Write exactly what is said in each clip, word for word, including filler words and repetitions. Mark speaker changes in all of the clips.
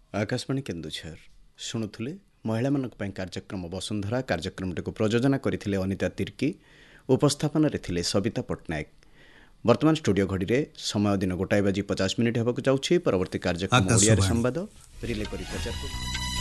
Speaker 1: आकाशवाणी केन्दुझर शुणुले महिला मानक पई कार्यक्रम वसुंधरा कार्यक्रमटी को प्रयोजना करथिले अनिता तिर्की उपस्थापन रे थिले सविता पटनायक। वर्तमान स्टूडियो घड़ी रे समय दिन गोटाए बाजी पचास मिनिट हेबाकु जाउछि। परवर्ती कार्यक्रम ओडिया रे संवाद रिले करी प्रचार करू।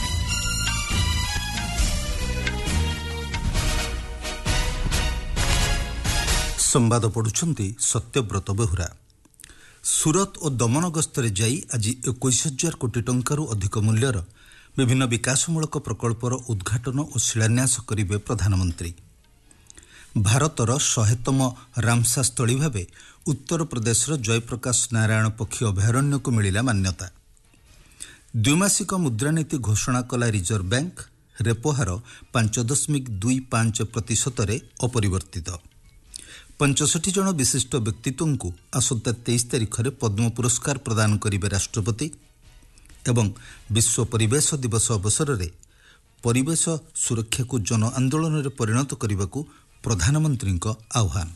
Speaker 2: संवाद पढ़ुछंती सत्यव्रत बेहुरा। सूरत और दमन गस्तरे जाई आज इक्कीस हजार कोटी टंकारु अधिक मूल्यर विभिन्न विकासमूलक प्रकल्पर उद्घाटन और शिलान्यास करिवे प्रधानमंत्री। भारतर शहेतम रामसा स्थली भावे उत्तर प्रदेशर जयप्रकाश नारायण पक्षी अभयारण्य को मिलिला मान्यता। द्विमासिक मुद्रानीति घोषणा कला रिजर्व बैंक। रेपो हार पांच दशमिक दुई पांच प्रतिशत अपरिवर्तित। पंचषठी जन विशिष्ट व्यक्तित्व को आसंता तेईस तारिख में पद्म पुरस्कार प्रदान करिवे राष्ट्रपति। एवं विश्व परिवेश दिवस अवसर में परिवेश सुरक्षा को जन आंदोलन में परिणत करने को प्रधानमंत्री आह्वान।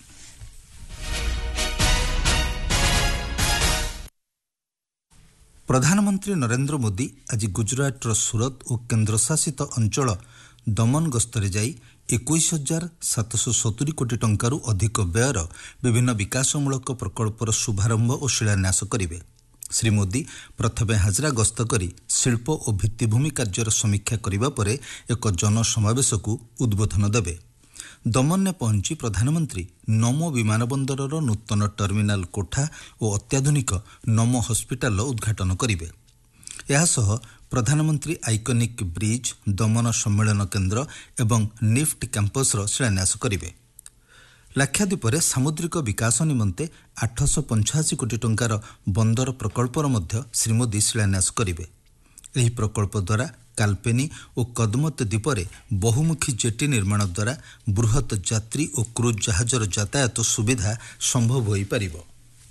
Speaker 2: प्रधानमंत्री नरेंद्र मोदी आज गुजरातर सूरत और केन्द्रशासित अंचल दमन गस्तरे जाई इक्कीस हजार सातश सतुरी कोटी टंकारु अधिक व्ययर विभिन्न विकासमूलक प्रकल्पर शुभारंभ और शिलान्यास करिवे। श्री मोदी प्रथमे हाजरा गस्त करी शिल्प और भित्तिभूमि कार्यर समीक्षा करिबा परे एक जनसमावेश को उद्बोधन देवे। दमन ने पहुंची प्रधानमंत्री नमो विमानबंदरर नूतन टर्मिनाल कोठा और अत्याधुनिक नमो हॉस्पिटल उद्घाटन करिवे। यासह प्रधानमंत्री आइकनिक ब्रिज, दमन सम्मेलन केन्द्र एवं निफ्ट कैंपस शिलान्यास करिवे। लाक्षाद्वीप सामुद्रिक विकास निमंते आठश पंचाशी कोटी टंकार बंदर प्रकल्पर मध्य श्री मोदी शिलान्यास करिवे। एही प्रकल्प द्वारा काल्पेनी और कदमत द्वीपरे बहुमुखी जेटी निर्माण द्वारा बृहत यात्री और क्रूज जहाजर यातायात सुविधा संभव हो पारिबो।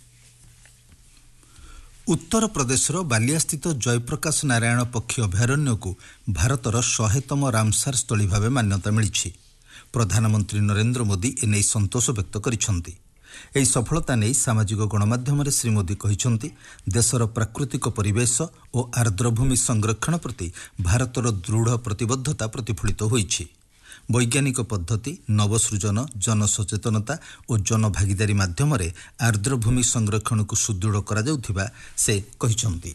Speaker 2: उत्तर प्रदेशर बालियास्थित जयप्रकाश नारायण पक्षी अभयारण्य को भारतर शहेतम रामसार स्थली भाव मान्यता मिली। प्रधानमंत्री नरेंद्र मोदी एने संतोष व्यक्त करिसेंति। एही सफलता नहीं सामाजिक गणमाध्यम श्री मोदी कहिसेंति देशर प्राकृतिक परिवेश और आर्द्रभूमि संरक्षण प्रति भारतर दृढ़ प्रतिबद्धता प्रतिफलित होइछि। वैज्ञानिक पद्धति, नवसृजन, जनसचेतनता और जनभागीदारी माध्यम आर्द्रभूमि संरक्षण को सुदृढ़ करा जाउथिबा से कहिसेंति।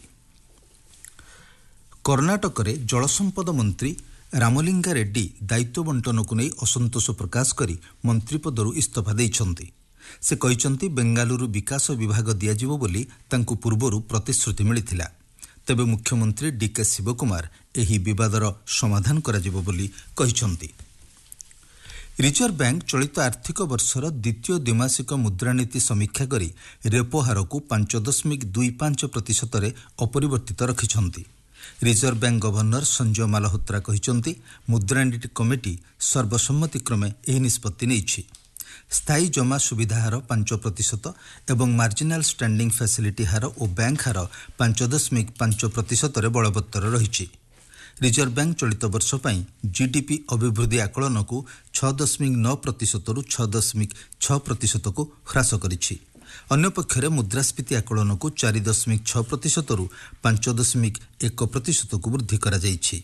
Speaker 2: कर्णाटक रे जलसंपद मंत्री रामलिंगा रेड्डी दायित्व बंटन को नहीं असंतोष प्रकाश करी मंत्री पदरु इस्तीफा देइछंति। से कहिसेंति बेंगालुरु विकास विभाग दियाजिबो बोली तांकु पूर्वरु प्रतिश्रुति मिलिथिला। तेबे मुख्यमंत्री डीके शिवकुमार एही विवादर समाधान कराजिबो बोली कहिसेंति। रिजर्व बैंक चलित आर्थिक वर्षर द्वितीय द्विमासिक मुद्रानीति समीक्षा करी रेपो हार को पांच दशमिक दुई पांच प्रतिशत अपरिवर्तित रखिछंती। Reserve bank governor Sanjay मालहोत्रा कहिसेंति मुद्रानीति committee सर्वसम्मति क्रमे एही निष्पत्ति नेइछि। स्थायी जमा सुविधा हार पांच प्रतिशत एवं मार्जिनाल स्टैंडिंग फैसिलिटी हार और बैंक हार पांच दशमिक पांच प्रतिशत बलवत्तर रही। रिजर्व बैंक चलित वर्ष पर जीडीपी अभिवृद्धि आकलन को छह दशमिक नौ प्रतिशत रु छह दशमिक छह प्रतिशत को ह्रास करिछि। अन्य पक्षरे मुद्रास्फीति आकलन को चार दशमिक छह प्रतिशत रु पांच दशमिक एक प्रतिशत को वृद्धि करा जाइछि।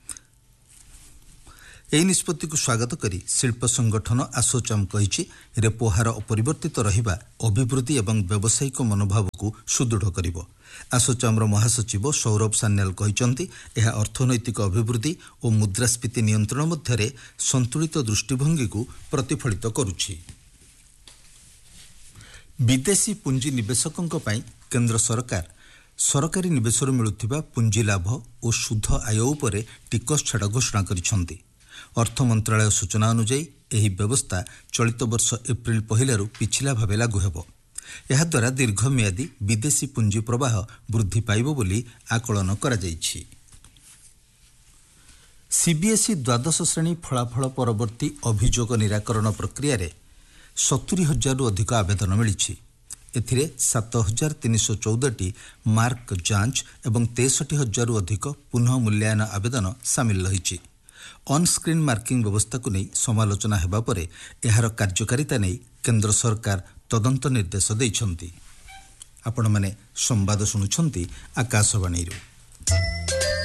Speaker 2: एही निष्पत्ति को स्वागत करी शिल्प संगठन आसोचाम कहिछि रेपो हार अपरिवर्तित रहिबा अभिवृद्धि एवं व्यावसायिक मनोभाव को सुदृढ़ करिबो। आसोचामर महासचिव सौरभ सान्याल कहिसेंति एहा अर्थनैतिक अभिवृद्धि और मुद्रास्फीति नियंत्रण मध्यरे संतुलित दृष्टिभंगी को प्रतिफलित करुछि। विदेशी पुंजी निवेशकों पई केंद्र सरकार सरकारी निवेशर मिलुथिबा पुंजी लाभ और शुद्ध आय उपरे टिकस छाड़ घोषणा करिसेंति। अर्थ मंत्रालय सूचना अनुसार एही व्यवस्था चलित वर्ष एप्रिल पहलू पिछला भाव लागू हेबो। एहा द्वारा दीर्घमियादी विदेशी पुंजी प्रवाह वृद्धि पाइबो बोली आकलन करा जाइछि। सीबीएसई द्वादश श्रेणी फलाफल परवर्ती अभियोग निराकरण प्रक्रिया रे सत्तरी हजार रु अधिक आवेदन मिली। एथिरे सात हजार तीन सौ चौदह टी मार्क जांच एवं तेसठी हजार रु अधिक पुनः मूल्यांकन आवेदन सामिल रही। ऑन स्क्रीन मार्किंग व्यवस्था को नहीं समालोचना हेबा परे एहार कार्यकारिता नहीं केंद्र सरकार तदंत निर्देश देइछंती। आपण माने संवाद सुनुछंती आकाशवाणी रो।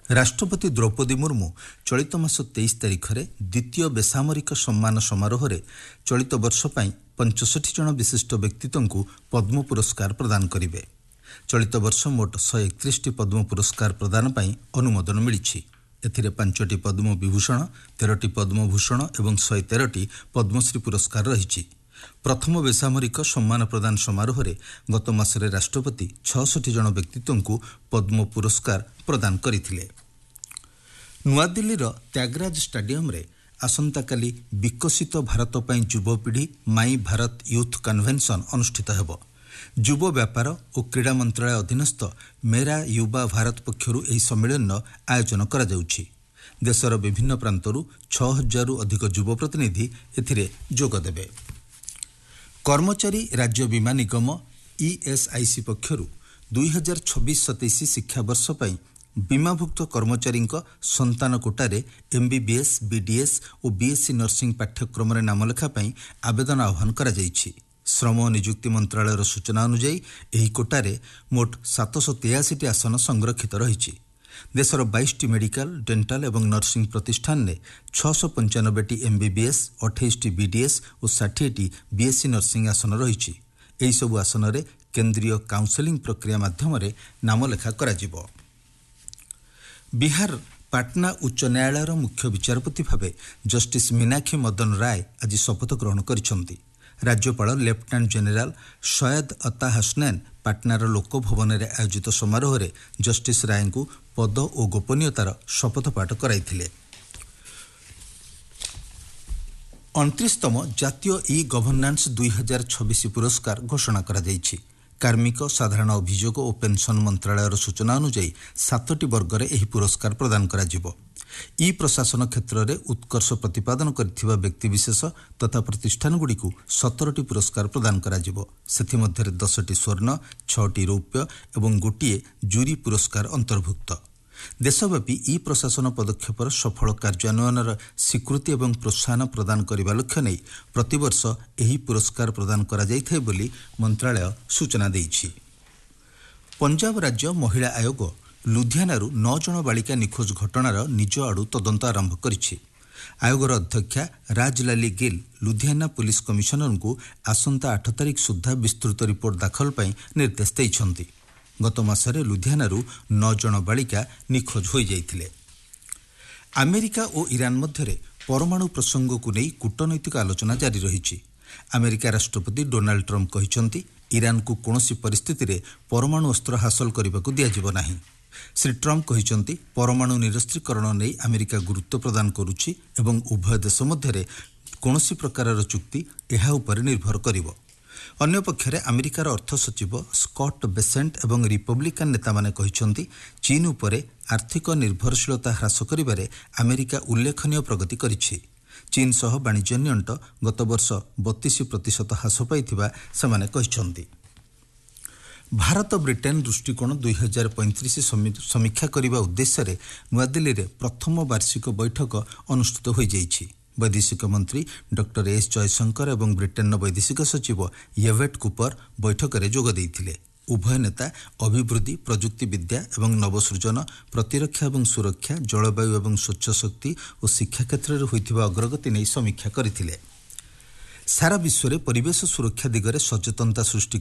Speaker 2: ରାଷ୍ଟ୍ରପତି ଦ୍ରୌପଦୀ ମୁର୍ମୁ ଚଳିତ ମାସ ତେଇଶ ତାରିଖରେ ଦ୍ୱିତୀୟ ବେସାମରିକ ସମ୍ମାନ ସମାରୋହରେ ଚଳିତ ବର୍ଷ ପାଇଁ ପଞ୍ଚଷଠି ଜଣ ବିଶିଷ୍ଟ ବ୍ୟକ୍ତିତ୍ୱଙ୍କୁ ପଦ୍ମ ପୁରସ୍କାର ପ୍ରଦାନ କରିବେ। ଚଳିତ ବର୍ଷ ମୋଟ ଶହେ ଏକତିରିଶଟି ପଦ୍ମ ପୁରସ୍କାର ପ୍ରଦାନ ପାଇଁ ଅନୁମୋଦନ ମିଳିଛି। ଏଥିରେ ପାଞ୍ଚଟି ପଦ୍ମ ବିଭୂଷଣ, ତେରଟି ପଦ୍ମଭୂଷଣ ଏବଂ ଶହେ ତେରଟି ପଦ୍ମଶ୍ରୀ ପୁରସ୍କାର ରହିଛି। ପ୍ରଥମ ବେସାମରିକ ସମ୍ମାନ ପ୍ରଦାନ ସମାରୋହରେ ଗତ ମାସରେ ରାଷ୍ଟ୍ରପତି ଛଅଷଠି ଜଣ ବ୍ୟକ୍ତିତ୍ୱଙ୍କୁ ପଦ୍ମ ପୁରସ୍କାର ପ୍ରଦାନ କରିଥିଲେ। ନୂଆଦିଲ୍ଲୀର ତ୍ୟାଗରାଜ ଷ୍ଟାଡିୟମରେ ଆସନ୍ତାକାଲି ବିକଶିତ ଭାରତ ପାଇଁ ଯୁବପିଢ଼ି ମାଇ ଭାରତ ୟୁଥ୍ କନଭେନସନ୍ ଅନୁଷ୍ଠିତ ହେବ। ଯୁବ ବ୍ୟାପାର ଓ କ୍ରୀଡ଼ା ମନ୍ତ୍ରଣାଳୟ ଅଧୀନସ୍ଥ ମେରା ୟୁବା ଭାରତ ପକ୍ଷରୁ ଏହି ସମ୍ମିଳନୀର ଆୟୋଜନ କରାଯାଉଛି। ଦେଶର ବିଭିନ୍ନ ପ୍ରାନ୍ତରୁ ଛଅ ହଜାରରୁ ଅଧିକ ଯୁବ ପ୍ରତିନିଧି ଏଥିରେ ଯୋଗ ଦେବେ। କର୍ମଚାରୀ ରାଜ୍ୟ ବୀମା ନିଗମ ଇଏସ୍ଆଇସି ପକ୍ଷରୁ ଦୁଇ ହଜାର ଛବିଶ ସତେଇଶ ଶିକ୍ଷାବର୍ଷ ପାଇଁ ବୀମାଭୁକ୍ତ କର୍ମଚାରୀଙ୍କ ସନ୍ତାନ କୋଟାରେ ଏମ୍ବିବିଏସ୍, ବିଡିଏସ୍ ଓ ବିଏସ୍ସି ନର୍ସିଂ ପାଠ୍ୟକ୍ରମରେ ନାମଲେଖା ପାଇଁ ଆବେଦନ ଆହ୍ୱାନ କରାଯାଇଛି। ଶ୍ରମ ଓ ନିଯୁକ୍ତି ମନ୍ତ୍ରଣାଳୟର ସୂଚନା ଅନୁଯାୟୀ ଏହି କୋଟାରେ ମୋଟ ସାତଶହ ତେୟାଅଶୀଟି ଆସନ ସଂରକ୍ଷିତ ରହିଛି। ଦେଶର ବାଇଶଟି ମେଡିକାଲ, ଡେଣ୍ଟାଲ ଏବଂ ନର୍ସିଂ ପ୍ରତିଷ୍ଠାନରେ ଛଅଶହ ପଞ୍ଚାନବେଟି ଏମ୍ବିବିଏସ୍, ଅଠେଇଶଟି ବିଡିଏସ୍ ଓ ଷାଠିଏଟି ବିଏସ୍ସି ନର୍ସିଂ ଆସନ ରହିଛି। ଏହିସବୁ ଆସନରେ କେନ୍ଦ୍ରୀୟ କାଉନ୍ସେଲିଂ ପ୍ରକ୍ରିୟା ମାଧ୍ୟମରେ ନାମଲେଖା କରାଯିବ। ବିହାର ପାଟନା ଉଚ୍ଚ ନ୍ୟାୟାଳୟର ମୁଖ୍ୟ ବିଚାରପତି ଭାବେ ଜଷ୍ଟିସ୍ ମୀନାକ୍ଷୀ ମଦନ ରାୟ ଆଜି ଶପଥ ଗ୍ରହଣ କରିଛନ୍ତି। ରାଜ୍ୟପାଳ ଲେଫ୍ଟନାଣ୍ଟ ଜେନେରାଲ ସୟଦ ଅତା ହାସନେନ୍ ପାଟନାର ଲୋକଭବନରେ ଆୟୋଜିତ ସମାରୋହରେ ଜଷ୍ଟିସ୍ ରାୟଙ୍କୁ ପଦ ଓ ଗୋପନୀୟତାର ଶପଥପାଠ କରାଇଥିଲେ। ଅଣତିରିଶତମ ଜାତୀୟ ଇ ଗଭର୍ଣ୍ଣାନ୍ସ ଦୁଇ ହଜାର ଛବିଶ ପୁରସ୍କାର ଘୋଷଣା କରାଯାଇଛି। କାର୍ମିକ, ସାଧାରଣ ଅଭିଯୋଗ ଓ ପେନ୍ସନ୍ ମନ୍ତ୍ରଣାଳୟର ସୂଚନା ଅନୁଯାୟୀ ସାତଟି ବର୍ଗରେ ଏହି ପୁରସ୍କାର ପ୍ରଦାନ କରାଯିବ। ଇ ପ୍ରଶାସନ କ୍ଷେତ୍ରରେ ଉତ୍କର୍ଷ ପ୍ରତିପାଦନ କରିଥିବା ବ୍ୟକ୍ତିବିଶେଷ ତଥା ପ୍ରତିଷ୍ଠାନଗୁଡ଼ିକୁ ସତରଟି ପୁରସ୍କାର ପ୍ରଦାନ କରାଯିବ। ସେଥିମଧ୍ୟରେ ଦଶଟି ସ୍ୱର୍ଣ୍ଣ, ଛଅଟି ରୌପ୍ୟ ଏବଂ ଗୋଟିଏ ଜୁରି ପୁରସ୍କାର ଅନ୍ତର୍ଭୁକ୍ତ। ଦେଶବ୍ୟାପୀ ଇ ପ୍ରଶାସନ ପଦକ୍ଷେପର ସଫଳ କାର୍ଯ୍ୟାନ୍ୱୟନର ସ୍ୱୀକୃତି ଏବଂ ପ୍ରୋତ୍ସାହନ ପ୍ରଦାନ କରିବା ଲକ୍ଷ୍ୟ ନେଇ ପ୍ରତିବର୍ଷ ଏହି ପୁରସ୍କାର ପ୍ରଦାନ କରାଯାଇଥାଏ ବୋଲି ମନ୍ତ୍ରଣାଳୟ ସୂଚନା ଦେଇଛି। ପଞ୍ଜାବ ରାଜ୍ୟ ମହିଳା ଆୟୋଗ ଲୁଧିଆନାରୁ ନଅ ଜଣ ବାଳିକା ନିଖୋଜ ଘଟଣାର ନିଜ ଆଡ଼ୁ ତଦନ୍ତ ଆରମ୍ଭ କରିଛି। ଆୟୋଗର ଅଧ୍ୟକ୍ଷା ରାଜଲାଲି ଗିଲ୍ ଲୁଧିଆନା ପୁଲିସ କମିଶନରଙ୍କୁ ଆସନ୍ତା ଆଠ ତାରିଖ ସୁଦ୍ଧା ବିସ୍ତୃତ ରିପୋର୍ଟ ଦାଖଲ ପାଇଁ ନିର୍ଦ୍ଦେଶ ଦେଇଛନ୍ତି। ଗତ ମାସରେ ଲୁଧିଆନାରୁ ନଅ ଜଣ ବାଳିକା ନିଖୋଜ ହୋଇଯାଇଥିଲେ। ଆମେରିକା ଓ ଇରାନ ମଧ୍ୟରେ ପରମାଣୁ ପ୍ରସଙ୍ଗକୁ ନେଇ କୂଟନୈତିକ ଆଲୋଚନା ଜାରି ରହିଛି। ଆମେରିକା ରାଷ୍ଟ୍ରପତି ଡୋନାଲ୍ଡ ଟ୍ରମ୍ପ କହିଛନ୍ତି ଇରାନକୁ କୌଣସି ପରିସ୍ଥିତିରେ ପରମାଣୁ ଅସ୍ତ୍ର ହାସଲ କରିବାକୁ ଦିଆଯିବ ନାହିଁ। ଶ୍ରୀ ଟ୍ରମ୍ପ କହିଛନ୍ତି ପରମାଣୁ ନିରସ୍ତ୍ରୀକରଣ ନେଇ ଆମେରିକା ଗୁରୁତ୍ୱ ପ୍ରଦାନ କରୁଛି ଏବଂ ଉଭୟ ଦେଶ ମଧ୍ୟରେ କୌଣସି ପ୍ରକାରର ଚୁକ୍ତି ଏହା ଉପରେ ନିର୍ଭର କରିବ। ଅନ୍ୟପକ୍ଷରେ ଆମେରିକାର ଅର୍ଥ ସଚିବ ସ୍କଟ୍ ବେସେଣ୍ଟ ଏବଂ ରିପବ୍ଲିକାନ ନେତାମାନେ କହିଛନ୍ତି ଚୀନ ଉପରେ ଆର୍ଥିକ ନିର୍ଭରଶୀଳତା ହ୍ରାସ କରିବାରେ ଆମେରିକା ଉଲ୍ଲେଖନୀୟ ପ୍ରଗତି କରିଛି। ଚୀନ ସହ ବାଣିଜ୍ୟ ନିଅଣ୍ଟ ଗତବର୍ଷ ବତିଶ ପ୍ରତିଶତ ହ୍ରାସ ପାଇଥିବା ସେମାନେ କହିଛନ୍ତି। ଭାରତ ବ୍ରିଟେନ୍ ଦୃଷ୍ଟିକୋଣ ଦୁଇ ହଜାର ପଇଁତିରିଶ ସମୀକ୍ଷା କରିବା ଉଦ୍ଦେଶ୍ୟରେ ନୂଆଦିଲ୍ଲୀରେ ପ୍ରଥମ ବାର୍ଷିକ ବୈଠକ ଅନୁଷ୍ଠିତ ହୋଇଯାଇଛି। ବୈଦେଶିକ ମନ୍ତ୍ରୀ ଡକ୍ଟର ଏସ୍ ଜୟଶଙ୍କର ଏବଂ ବ୍ରିଟେନ୍ର ବୈଦେଶିକ ସଚିବ ୟେଭେଟ୍ କୁପର ବୈଠକରେ ଯୋଗ ଦେଇଥିଲେ। ଉଭୟ ନେତା ଅଭିବୃଦ୍ଧି, ପ୍ରଯୁକ୍ତିବିଦ୍ୟା ଏବଂ ନବସୃଜନ, ପ୍ରତିରକ୍ଷା ଏବଂ ସୁରକ୍ଷା, ଜଳବାୟୁ ଏବଂ ସ୍ୱଚ୍ଛ ଶକ୍ତି ଓ ଶିକ୍ଷା କ୍ଷେତ୍ରରେ ହୋଇଥିବା ଅଗ୍ରଗତି ନେଇ ସମୀକ୍ଷା କରିଥିଲେ। ସାରା ବିଶ୍ୱରେ ପରିବେଶ ସୁରକ୍ଷା ଦିଗରେ ସଚେତନତା ସୃଷ୍ଟି